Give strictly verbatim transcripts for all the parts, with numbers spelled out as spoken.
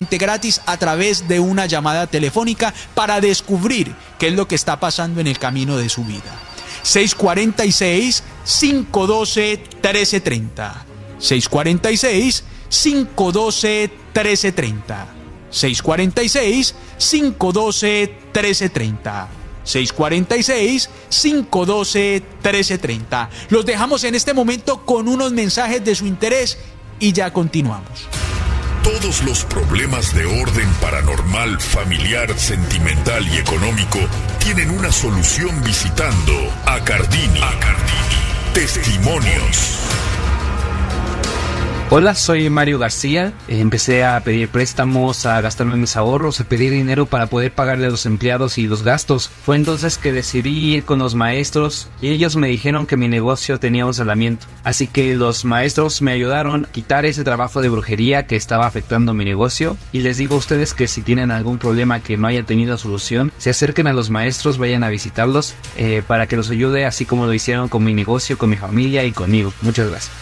totalmente gratis a través de una llamada telefónica para descubrir qué es lo que está pasando en el camino de su vida. seis cuatro seis, cinco uno dos, uno tres tres cero. seis cuatro seis, cinco uno dos, uno tres tres cero. seis cuatro seis, cinco uno dos, uno tres tres cero. seis cuatro seis, cinco uno dos, uno tres tres cero. Los dejamos en este momento con unos mensajes de su interés y ya continuamos. Todos los problemas de orden paranormal, familiar, sentimental y económico tienen una solución visitando a Cardini. A Cardini. Testimonios. Hola, soy Mario García. Empecé a pedir préstamos, a gastarme mis ahorros, a pedir dinero para poder pagarle a los empleados y los gastos. Fue entonces que decidí ir con los maestros y ellos me dijeron que mi negocio tenía un salamiento. Así que los maestros me ayudaron a quitar ese trabajo de brujería que estaba afectando mi negocio. Y les digo a ustedes que si tienen algún problema que no haya tenido solución, se acerquen a los maestros, vayan a visitarlos eh, para que los ayude, así como lo hicieron con mi negocio, con mi familia y conmigo. Muchas gracias.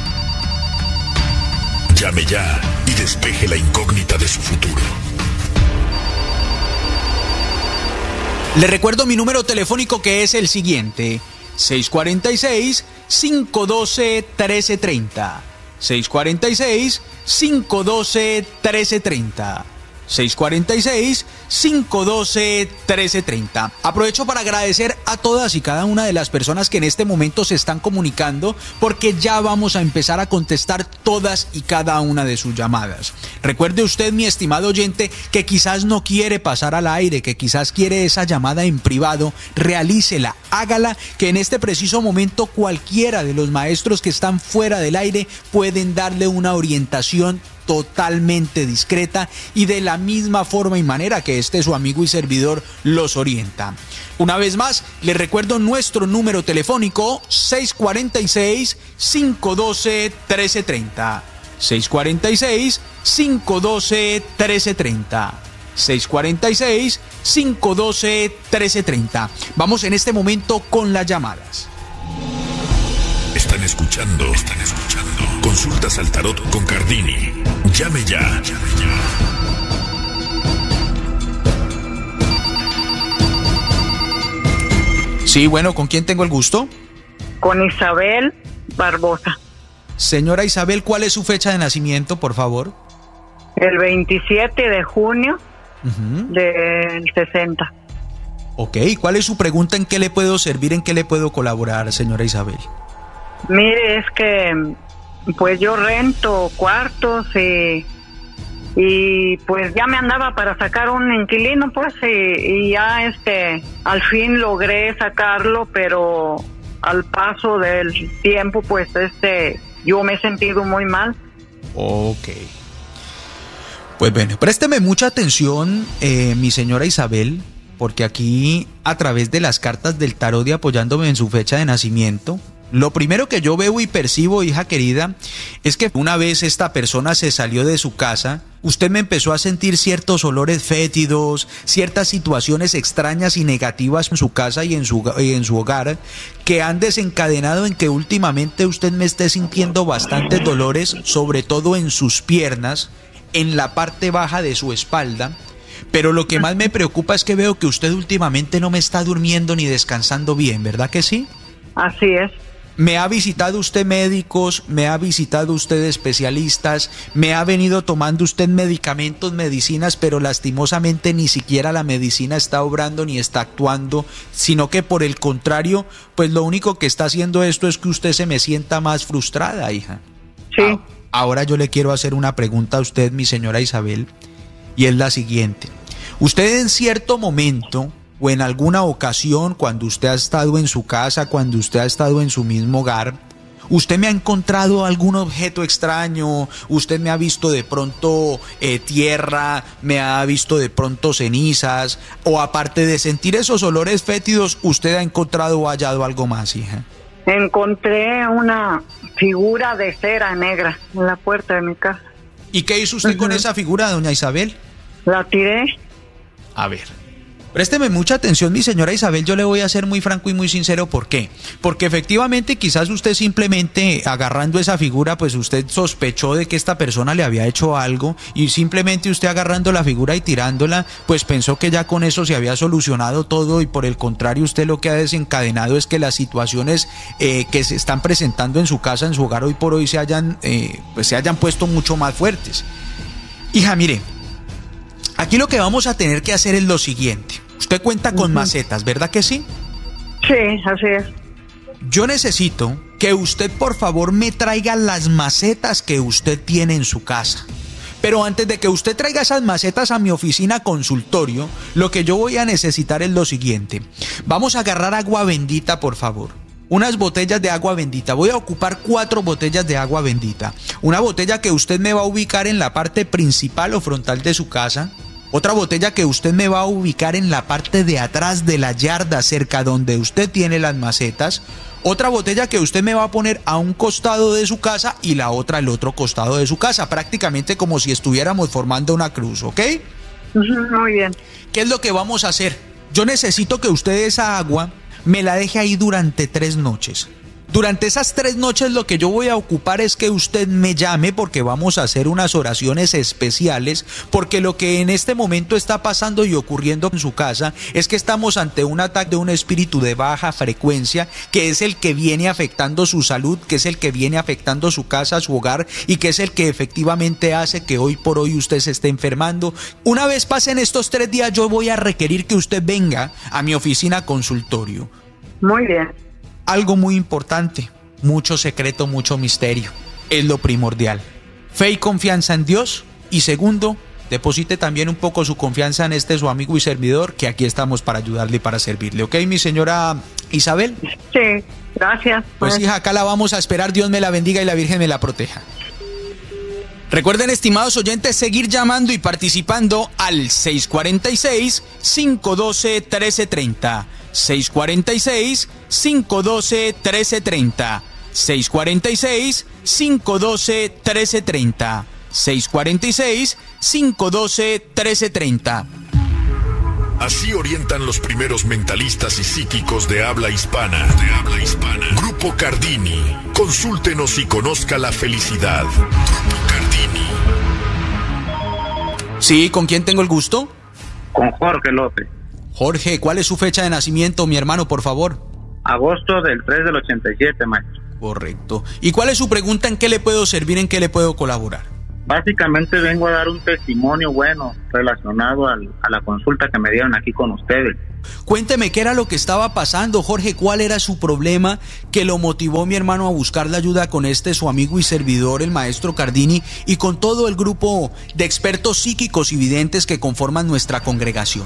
Llame ya y despeje la incógnita de su futuro. Le recuerdo mi número telefónico, que es el siguiente: seis cuatro seis, cinco uno dos, uno tres tres cero. seis cuatro seis, cinco uno dos, uno tres tres cero. seis cuatro seis, cinco uno dos, uno tres tres cero. Aprovecho para agradecer a todas y cada una de las personas que en este momento se están comunicando, porque ya vamos a empezar a contestar todas y cada una de sus llamadas. Recuerde usted, mi estimado oyente, que quizás no quiere pasar al aire, que quizás quiere esa llamada en privado. Realícela, hágala, que en este preciso momento cualquiera de los maestros que están fuera del aire pueden darle una orientación totalmente discreta y de la misma forma y manera que este su amigo y servidor los orienta. Una vez más, les recuerdo nuestro número telefónico: seis cuatro seis, cinco uno dos, uno tres tres cero. seis cuatro seis, cinco uno dos, uno tres tres cero. seis cuatro seis, cinco uno dos, uno tres tres cero. Vamos en este momento con las llamadas. Están escuchando, están escuchando. Consultas al tarot con Cardini. Llame ya, llame ya. Sí, bueno, ¿con quién tengo el gusto? Con Isabel Barbosa. Señora Isabel, ¿cuál es su fecha de nacimiento, por favor? El veintisiete de junio uh-huh. del sesenta. Ok, ¿cuál es su pregunta? ¿En qué le puedo servir? ¿En qué le puedo colaborar, señora Isabel? Mire, es que pues yo rento cuartos y, y pues ya me andaba para sacar un inquilino, pues, y, y ya este al fin logré sacarlo, pero al paso del tiempo pues este yo me he sentido muy mal. Ok. Pues bueno, présteme mucha atención, eh, mi señora Isabel, porque aquí, a través de las cartas del tarot y apoyándome en su fecha de nacimiento, lo primero que yo veo y percibo, hija querida, es que una vez esta persona se salió de su casa, usted me empezó a sentir ciertos olores fétidos, ciertas situaciones extrañas y negativas en su casa y en su, y en su hogar, que han desencadenado en que últimamente usted me esté sintiendo bastantes dolores, sobre todo en sus piernas, en la parte baja de su espalda. Pero lo que más me preocupa es que veo que usted últimamente no me está durmiendo ni descansando bien, ¿verdad que sí? Así es. ¿Me ha visitado usted médicos? ¿Me ha visitado usted especialistas? ¿Me ha venido tomando usted medicamentos, medicinas, pero lastimosamente ni siquiera la medicina está obrando ni está actuando, sino que por el contrario, pues lo único que está haciendo esto es que usted se me sienta más frustrada, hija? Sí. Ah, ahora yo le quiero hacer una pregunta a usted, mi señora Isabel, y es la siguiente. Usted en cierto momento o en alguna ocasión, cuando usted ha estado en su casa, cuando usted ha estado en su mismo hogar, ¿usted me ha encontrado algún objeto extraño? ¿Usted me ha visto de pronto eh, tierra? ¿Me ha visto de pronto cenizas? ¿O aparte de sentir esos olores fétidos, usted ha encontrado o hallado algo más, hija? Encontré una figura de cera negra en la puerta de mi casa. ¿Y qué hizo usted uh-huh. con esa figura, doña Isabel? La tiré. A ver, Présteme mucha atención, mi señora Isabel, yo le voy a ser muy franco y muy sincero. ¿Por qué? Porque efectivamente quizás usted simplemente agarrando esa figura, pues usted sospechó de que esta persona le había hecho algo y simplemente usted agarrando la figura y tirándola, pues pensó que ya con eso se había solucionado todo y por el contrario usted lo que ha desencadenado es que las situaciones eh, que se están presentando en su casa, en su hogar hoy por hoy se hayan, eh, pues se hayan puesto mucho más fuertes. Hija, mire, aquí lo que vamos a tener que hacer es lo siguiente. Usted cuenta con uh-huh. macetas, ¿verdad que sí? Sí, así es. Yo necesito que usted por favor me traiga las macetas que usted tiene en su casa. Pero antes de que usted traiga esas macetas a mi oficina consultorio, lo que yo voy a necesitar es lo siguiente. Vamos a agarrar agua bendita, por favor. Unas botellas de agua bendita. Voy a ocupar cuatro botellas de agua bendita. Una botella que usted me va a ubicar en la parte principal o frontal de su casa. Otra botella que usted me va a ubicar en la parte de atrás de la yarda, cerca donde usted tiene las macetas. Otra botella que usted me va a poner a un costado de su casa y la otra al otro costado de su casa. Prácticamente como si estuviéramos formando una cruz, ¿ok? Muy bien. ¿Qué es lo que vamos a hacer? Yo necesito que usted esa agua me la deje ahí durante tres noches. Durante esas tres noches lo que yo voy a ocupar es que usted me llame porque vamos a hacer unas oraciones especiales, porque lo que en este momento está pasando y ocurriendo en su casa es que estamos ante un ataque de un espíritu de baja frecuencia que es el que viene afectando su salud, que es el que viene afectando su casa, su hogar y que es el que efectivamente hace que hoy por hoy usted se esté enfermando. Una vez pasen estos tres días yo voy a requerir que usted venga a mi oficina consultorio. Muy bien. Algo muy importante, mucho secreto, mucho misterio, es lo primordial. Fe y confianza en Dios y segundo, deposite también un poco su confianza en este su amigo y servidor que aquí estamos para ayudarle y para servirle. ¿Ok, mi señora Isabel? Sí, gracias. Pues, pues hija, acá la vamos a esperar, Dios me la bendiga y la Virgen me la proteja. Recuerden, estimados oyentes, seguir llamando y participando al seis cuatro seis, cinco uno dos, uno tres tres cero. seis cuatro seis, cinco uno dos, uno tres tres cero. seis cuatro seis, cinco uno dos, uno tres tres cero. seis cuatro seis, cinco uno dos, uno tres tres cero. Así orientan los primeros mentalistas y psíquicos de habla hispana. De habla hispana. Grupo Cardini. Consúltenos y conozca la felicidad. Grupo Cardini. Sí, ¿con quién tengo el gusto? Con Jorge López. Jorge, ¿cuál es su fecha de nacimiento, mi hermano, por favor? Agosto del tres del ochenta y siete, maestro. Correcto. ¿Y cuál es su pregunta? ¿En qué le puedo servir? ¿En qué le puedo colaborar? Básicamente vengo a dar un testimonio bueno relacionado al, a la consulta que me dieron aquí con ustedes. Cuénteme qué era lo que estaba pasando, Jorge, cuál era su problema que lo motivó, mi hermano, a buscar la ayuda con este su amigo y servidor, el maestro Cardini, y con todo el grupo de expertos psíquicos y videntes que conforman nuestra congregación.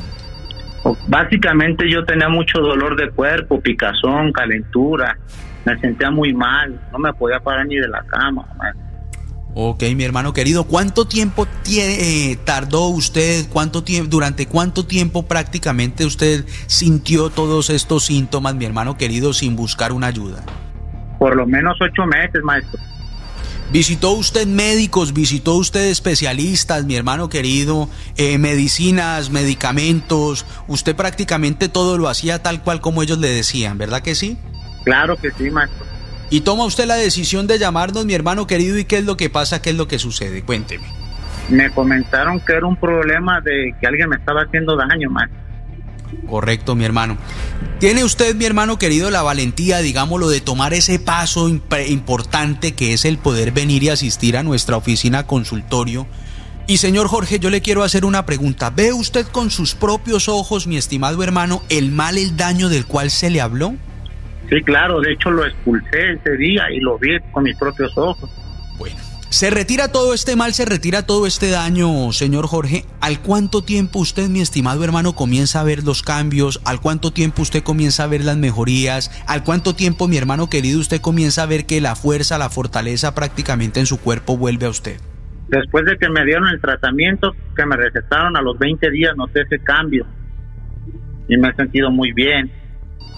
Básicamente yo tenía mucho dolor de cuerpo, picazón, calentura, me sentía muy mal, no me podía parar ni de la cama, maestro. Ok, mi hermano querido, ¿cuánto tiempo eh, tardó usted, cuánto tiempo, durante cuánto tiempo prácticamente usted sintió todos estos síntomas, mi hermano querido, sin buscar una ayuda? Por lo menos ocho meses, maestro. ¿Visitó usted médicos, visitó usted especialistas, mi hermano querido, eh, medicinas, medicamentos? Usted prácticamente todo lo hacía tal cual como ellos le decían, ¿verdad que sí? Claro que sí, maestro. Y toma usted la decisión de llamarnos, mi hermano querido, ¿y qué es lo que pasa? ¿Qué es lo que sucede? Cuénteme. Me comentaron que era un problema de que alguien me estaba haciendo daño, maestro. Correcto, mi hermano. ¿Tiene usted, mi hermano querido, la valentía, digámoslo, de tomar ese paso imp- importante que es el poder venir y asistir a nuestra oficina consultorio? Y señor Jorge, yo le quiero hacer una pregunta. ¿Ve usted con sus propios ojos, mi estimado hermano, el mal, el daño del cual se le habló? Sí, claro, de hecho lo expulsé ese día y lo vi con mis propios ojos. Bueno, se retira todo este mal, se retira todo este daño, señor Jorge. ¿Al cuánto tiempo usted, mi estimado hermano, comienza a ver los cambios? ¿Al cuánto tiempo usted comienza a ver las mejorías? ¿Al cuánto tiempo, mi hermano querido, usted comienza a ver que la fuerza, la fortaleza prácticamente en su cuerpo vuelve a usted? Después de que me dieron el tratamiento que me recetaron, a los veinte días noté ese cambio y me he sentido muy bien.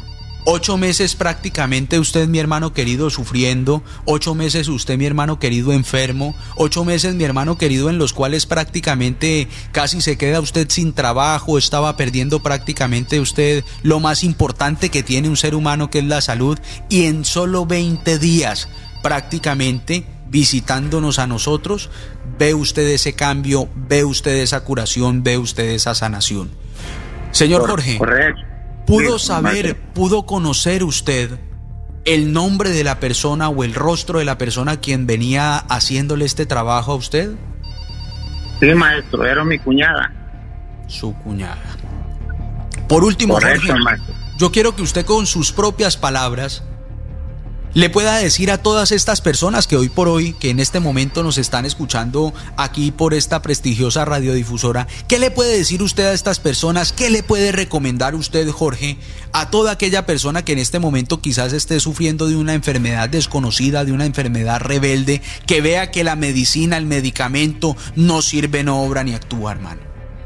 Ocho meses prácticamente usted, mi hermano querido, sufriendo. Ocho meses usted, mi hermano querido, enfermo. Ocho meses, mi hermano querido, en los cuales prácticamente casi se queda usted sin trabajo. Estaba perdiendo prácticamente usted lo más importante que tiene un ser humano, que es la salud. Y en solo veinte días prácticamente visitándonos a nosotros, ve usted ese cambio, ve usted esa curación, ve usted esa sanación. Señor Jorge, correcto. ¿Pudo Sí, saber, maestro. pudo conocer usted el nombre de la persona o el rostro de la persona a quien venía haciéndole este trabajo a usted? Sí, maestro, era mi cuñada. Su cuñada. Por último, Correcto, Jorge, maestro. yo quiero que usted con sus propias palabras le pueda decir a todas estas personas que hoy por hoy, que en este momento nos están escuchando aquí por esta prestigiosa radiodifusora, ¿qué le puede decir usted a estas personas? ¿Qué le puede recomendar usted, Jorge, a toda aquella persona que en este momento quizás esté sufriendo de una enfermedad desconocida, de una enfermedad rebelde, que vea que la medicina, el medicamento no sirve, no obra ni actúa, hermano?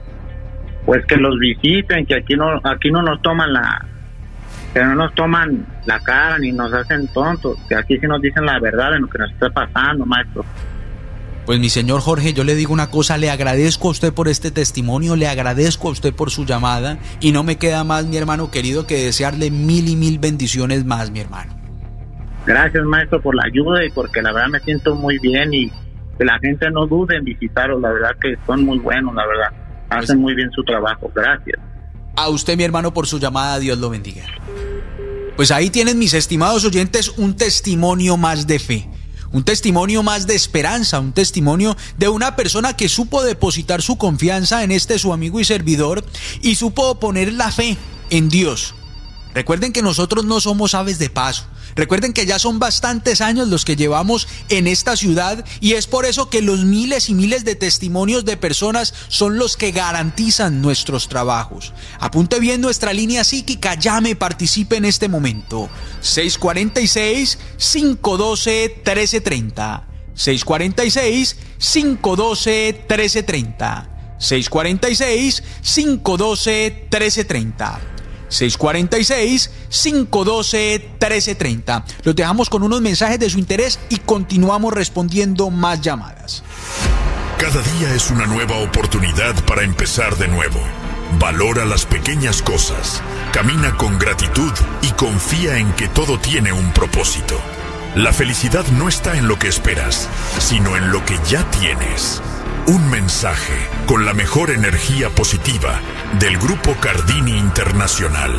Pues que los visiten, que aquí no, aquí no nos toman la, que no nos toman la cara ni nos hacen tontos, que aquí sí nos dicen la verdad de lo que nos está pasando, maestro. Pues mi señor Jorge, yo le digo una cosa, le agradezco a usted por este testimonio, le agradezco a usted por su llamada y no me queda más, mi hermano querido, que desearle mil y mil bendiciones más, mi hermano. Gracias, maestro, por la ayuda y porque la verdad me siento muy bien y que la gente no dude en visitaros, la verdad que son muy buenos, la verdad, hacen Pues, muy bien su trabajo, gracias. A usted, mi hermano, por su llamada, Dios lo bendiga. Pues ahí tienen, mis estimados oyentes, un testimonio más de fe, un testimonio más de esperanza, un testimonio de una persona que supo depositar su confianza en este su amigo y servidor y supo poner la fe en Dios. Recuerden que nosotros no somos aves de paso. Recuerden que ya son bastantes años los que llevamos en esta ciudad y es por eso que los miles y miles de testimonios de personas son los que garantizan nuestros trabajos. Apunte bien nuestra línea psíquica, llame, participe en este momento. seis cuatro seis, cinco uno dos, uno tres tres cero. seis cuatro seis, cinco uno dos, uno tres tres cero. seis cuatro seis, cinco uno dos, uno tres tres cero. seis cuatro seis, cinco uno dos, uno tres tres cero. Los dejamos con unos mensajes de su interés y continuamos respondiendo más llamadas. Cada día es una nueva oportunidad para empezar de nuevo. Valora las pequeñas cosas, camina con gratitud y confía en que todo tiene un propósito. La felicidad no está en lo que esperas, sino en lo que ya tienes. Un mensaje con la mejor energía positiva del Grupo Cardini Internacional.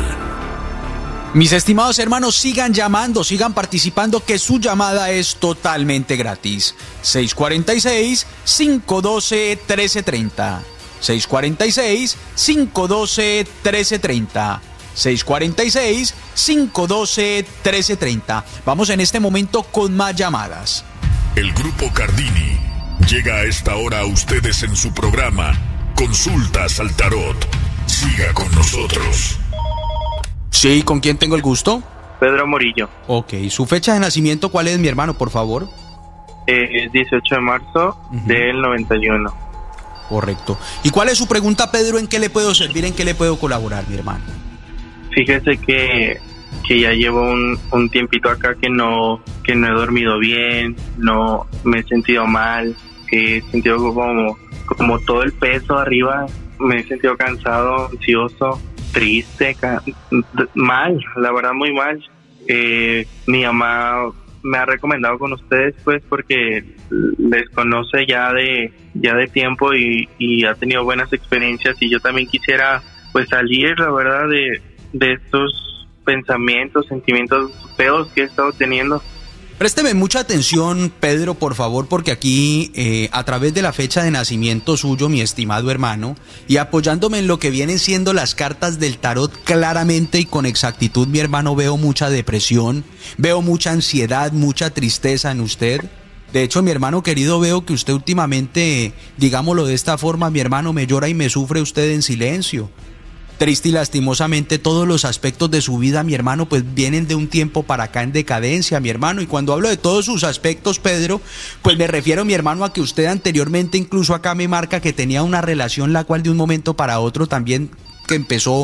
Mis estimados hermanos, sigan llamando, sigan participando, que su llamada es totalmente gratis. seis cuatro seis, cinco uno dos, uno tres tres cero. seis cuatro seis, cinco uno dos, uno tres tres cero. seis cuatro seis, cinco uno dos, uno tres tres cero. Vamos en este momento con más llamadas. El Grupo Cardini llega a esta hora a ustedes en su programa Consultas al Tarot. Siga con nosotros. Sí, ¿con quién tengo el gusto? Pedro Morillo. Ok, ¿su fecha de nacimiento cuál es, mi hermano, por favor? Eh, dieciocho de marzo Ujú. del noventa y uno. Correcto. ¿Y cuál es su pregunta, Pedro? ¿En qué le puedo servir? ¿En qué le puedo colaborar, mi hermano? Fíjese que, que ya llevo un, un tiempito acá que no, que no he dormido bien, no me he sentido mal, que he sentido como, como todo el peso arriba, me he sentido cansado, ansioso, triste, ca- mal, la verdad muy mal. Eh, mi mamá me ha recomendado con ustedes pues porque les conoce ya de ya de tiempo y, y ha tenido buenas experiencias y yo también quisiera pues salir, la verdad, de, de estos pensamientos, sentimientos feos que he estado teniendo. Présteme mucha atención, Pedro, por favor, porque aquí, eh, a través de la fecha de nacimiento suyo, mi estimado hermano, y apoyándome en lo que vienen siendo las cartas del tarot claramente y con exactitud, mi hermano, veo mucha depresión, veo mucha ansiedad, mucha tristeza en usted. De hecho, mi hermano querido, veo que usted últimamente, digámoslo de esta forma, mi hermano, me llora y me sufre usted en silencio. Triste y lastimosamente todos los aspectos de su vida, mi hermano, pues vienen de un tiempo para acá en decadencia, mi hermano. Y cuando hablo de todos sus aspectos, Pedro, pues me refiero, mi hermano, a que usted anteriormente incluso acá me marca que tenía una relación la cual de un momento para otro también que empezó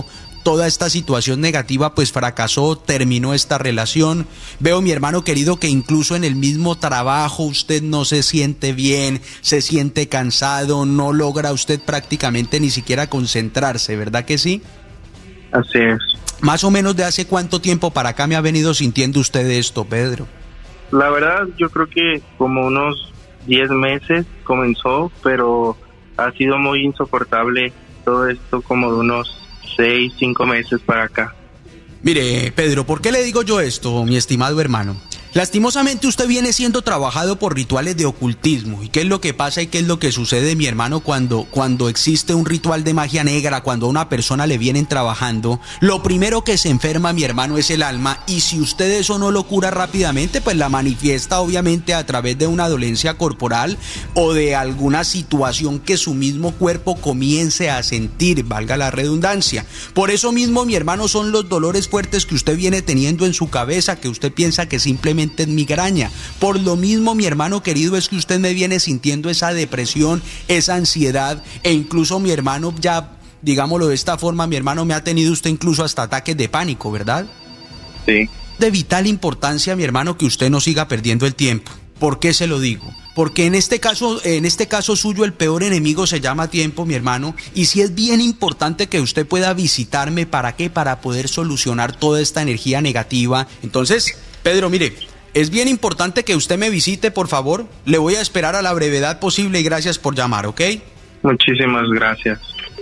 toda esta situación negativa pues fracasó, terminó esta relación. Veo, mi hermano querido, que incluso en el mismo trabajo usted no se siente bien, se siente cansado, no logra usted prácticamente ni siquiera concentrarse, ¿verdad que sí? Así es. Más o menos, ¿de hace cuánto tiempo para acá me ha venido sintiendo usted esto, Pedro? La verdad, yo creo que como unos diez meses comenzó, pero ha sido muy insoportable todo esto como de unos seis, cinco meses para acá. Mire, Pedro, ¿por qué le digo yo esto, mi estimado hermano? Lastimosamente usted viene siendo trabajado por rituales de ocultismo. ¿Y qué es lo que pasa y qué es lo que sucede, mi hermano, cuando, cuando existe un ritual de magia negra, cuando a una persona le vienen trabajando? Lo primero que se enferma, mi hermano, es el alma, y si usted eso no lo cura rápidamente, pues la manifiesta obviamente a través de una dolencia corporal o de alguna situación que su mismo cuerpo comience a sentir, valga la redundancia. Por eso mismo, mi hermano, son los dolores fuertes que usted viene teniendo en su cabeza, que usted piensa que simplemente es migraña. Por lo mismo, mi hermano querido, es que usted me viene sintiendo esa depresión, esa ansiedad, e incluso, mi hermano, ya, digámoslo de esta forma, mi hermano, me ha tenido usted incluso hasta ataques de pánico, ¿verdad? Sí. De vital importancia, mi hermano, que usted no siga perdiendo el tiempo. ¿Por qué se lo digo? Porque en este caso, en este caso suyo, el peor enemigo se llama tiempo, mi hermano, y sí es bien importante que usted pueda visitarme. ¿Para qué? Para poder solucionar toda esta energía negativa. Entonces, Pedro, mire, es bien importante que usted me visite, por favor. Le voy a esperar a la brevedad posible y gracias por llamar, ¿ok? Muchísimas gracias.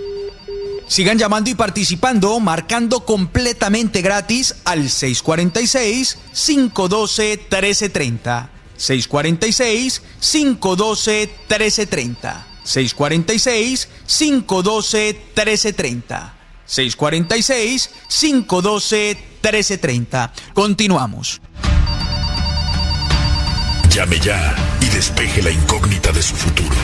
Sigan llamando y participando, marcando completamente gratis al seis cuatro seis, cinco uno dos, uno tres tres cero. seis cuatro seis, cinco uno dos, uno tres tres cero. seis cuatro seis, cinco uno dos, uno tres tres cero. seis cuatro seis, cinco uno dos, uno tres tres cero. Continuamos. Llame ya y despeje la incógnita de su futuro.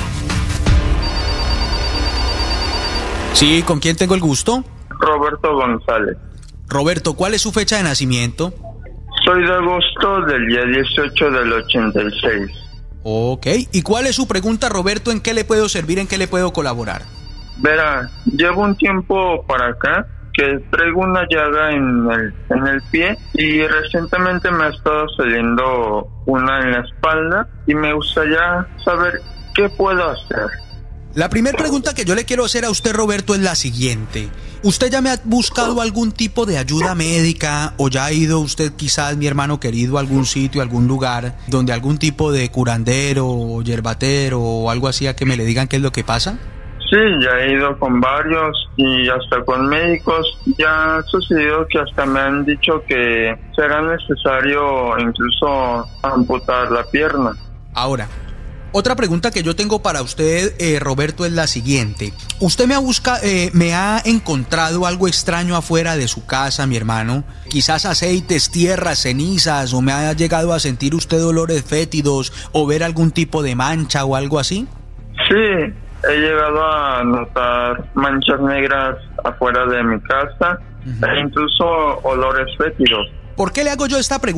Sí, ¿con quién tengo el gusto? Roberto González. Roberto, ¿cuál es su fecha de nacimiento? Soy de agosto del día dieciocho del ochenta y seis. Ok, ¿y cuál es su pregunta, Roberto? ¿En qué le puedo servir? ¿En qué le puedo colaborar? Verá, llevo un tiempo para acá que traigo una llaga en el, en el pie y recientemente me ha estado saliendo una en la espalda y me gustaría saber qué puedo hacer. La primera pregunta que yo le quiero hacer a usted, Roberto, es la siguiente. ¿Usted ya me ha buscado algún tipo de ayuda médica o ya ha ido usted, quizás, mi hermano querido, a algún sitio, a algún lugar donde algún tipo de curandero o yerbatero o algo así a que me le digan qué es lo que pasa? Sí, ya he ido con varios y hasta con médicos. Ya ha sucedido que hasta me han dicho que será necesario incluso amputar la pierna. Ahora, otra pregunta que yo tengo para usted, eh, Roberto, es la siguiente. ¿Usted me ha buscado, eh, me ha encontrado algo extraño afuera de su casa, mi hermano? Quizás aceites, tierras, cenizas, o me ha llegado a sentir usted olores fétidos o ver algún tipo de mancha o algo así? Sí. He llegado a notar manchas negras afuera de mi casa, uh-huh, e incluso olores fétidos. ¿Por qué le hago yo esta pregunta?